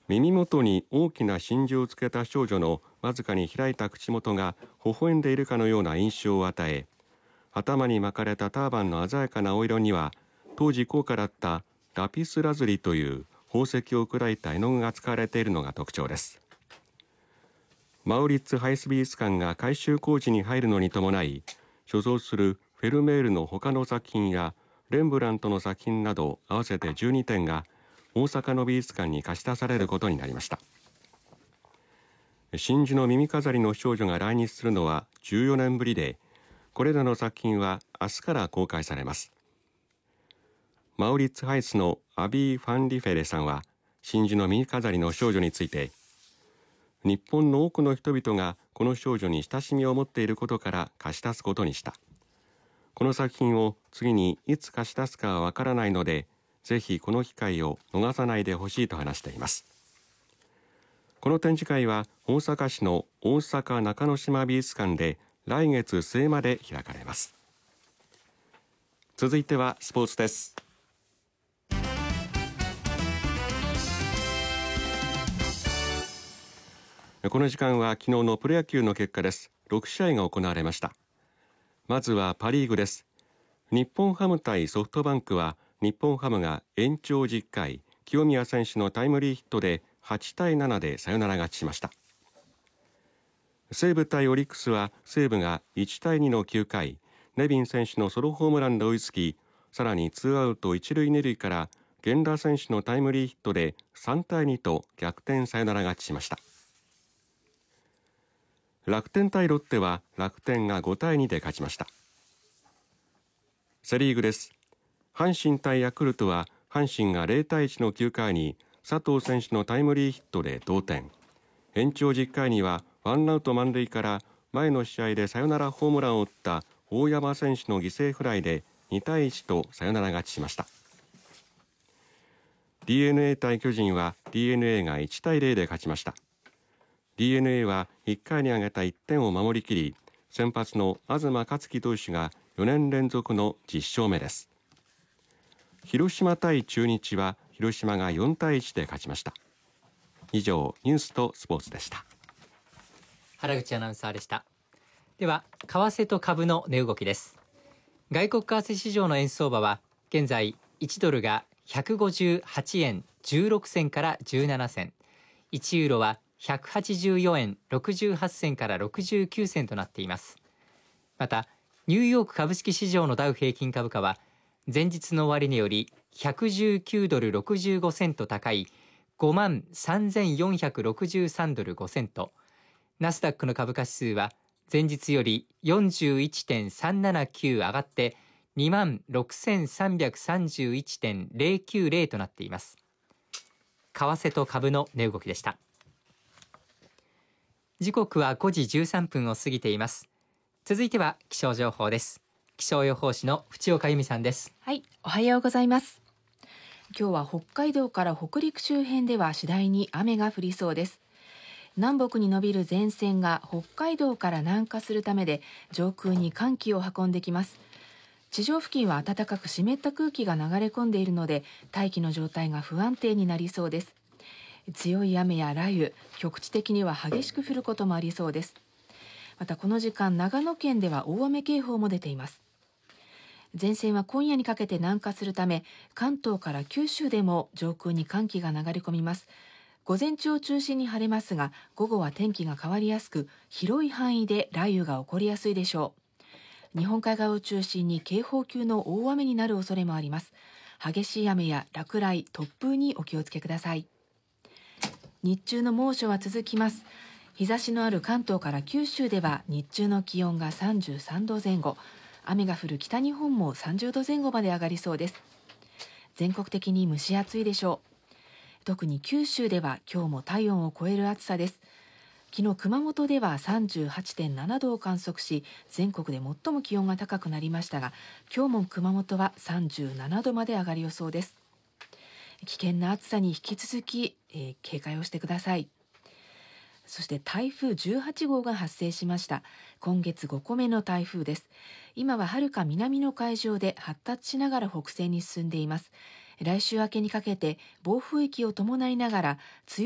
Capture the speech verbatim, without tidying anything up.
耳元に大きな真珠をつけた少女のわずかに開いた口元が微笑んでいるかのような印象を与え、頭に巻かれたターバンの鮮やかな青色には当時高価だったラピスラズリという宝石を砕いた絵の具が使われているのが特徴です。マウリッツハイス美術館が改修工事に入るのに伴い、所蔵するフェルメールの他の作品やレンブラントの作品など合わせてじゅうにてんが大阪の美術館に貸し出されることになりました。真珠の耳飾りの少女が来日するのはじゅうよねんぶりで、これらの作品は明日から公開されます。マウリッツハイスのアビー・ファンリフェレさんは真珠の耳飾りの少女について、日本の多くの人々がこの少女に親しみを持っていることから貸し出すことにした。この作品を次にいつ貸し出すかはわからないので、ぜひこの機会を逃さないでほしいと話しています。この展示会は大阪市の大阪中之島美術館で来月末まで開かれます。続いてはスポーツです。この時間は昨日のプロ野球の結果です。ろくしあいが行われました。まずはパリーグです。日本ハム対ソフトバンクは日本ハムが延長じゅっかい、清宮選手のタイムリーヒットではちたいななでサヨナラ勝ちしました。西武対オリックスは西武がいちたいにのきゅうかい、ネビン選手のソロホームランで追いつき、さらにツーアウト一塁二塁から源田選手のタイムリーヒットでさんたいにと逆転サヨナラ勝ちしました。楽天対ロッテは楽天がごたいにで勝ちました。セリーグです。阪神対ヤクルトは阪神がぜろたいいちのきゅうかいに佐藤選手のタイムリーヒットで同点。延長じゅっかいにはワンアウト満塁から前の試合でサヨナラホームランを打った大山選手の犠牲フライでにたいいちとサヨナラ勝ちしました。 ディーエヌエー 対巨人は ディーエヌエー がいちたいゼロで勝ちました。 ディーエヌエー はいっかいに挙げたいってんを守りきり、先発の東克樹投手がよねんれんぞくのじゅっしょうめです。広島対中日は広島がよんたいいちで勝ちました。以上、ニュースとスポーツでした。 原口アナウンサーでした。では為替と株の値動きです。外国為替市場の円相場は現在いちドルがひゃくごじゅうはちえんじゅうろくせんからじゅうななせん、いちユーロはひゃくはちじゅうよえんろくじゅうはっせんからろくじゅうきゅうせんとなっています。またニューヨーク株式市場のダウ平均株価は前日の終値よりひゃくじゅうきゅうドルろくじゅうごセント高い ごまんさんぜんよんひゃくろくじゅうさんドルごセント、ナスダックの株価指数は前日より よんじゅういってんさんななきゅう 上がって にまんろくせんさんびゃくさんじゅういちてんゼロきゅうゼロ となっています。為替と株の値動きでした。時刻はごじじゅうさんぷんを過ぎています。続いては気象情報です。気象予報士の淵岡由美さんです。 はい、おはようございます。今日は北海道から北陸周辺では次第に雨が降りそうです。南北に伸びる前線が北海道から南下するためで上空に寒気を運んできます。地上付近は暖かく湿った空気が流れ込んでいるので大気の状態が不安定になりそうです。強い雨や雷雨、局地的には激しく降ることもありそうです。またこの時間長野県では大雨警報も出ています。前線は今夜にかけて南下するため関東から九州でも上空に寒気が流れ込みます。午前中を中心に晴れますが午後は天気が変わりやすく広い範囲で雷雨が起こりやすいでしょう。日本海側を中心に警報級の大雨になる恐れもあります。激しい雨や落雷、突風にお気をつけください。日中の猛暑は続きます。日差しのある関東から九州では日中の気温がさんじゅうさんどぜん後、雨が降る北日本もさんじゅうどぜん後まで上がりそうです。全国的に蒸し暑いでしょう。特に九州では今日も体温を超える暑さです。昨日熊本では さんじゅうはちてんななどを観測し全国で最も気温が高くなりましたが、今日も熊本はさんじゅうななどまで上がる予想です。危険な暑さに引き続き、えー、警戒をしてください。そして台風じゅうはちごうが発生しました。今月ごこめの台風です。今は遥か南の海上で発達しながら北西に進んでいます。来週明けにかけて暴風域を伴いながら強い